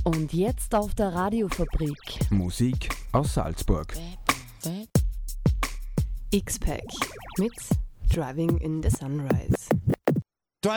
Und jetzt auf der Radiofabrik. Musik aus Salzburg. X-Pack mit Driving in the Sunrise.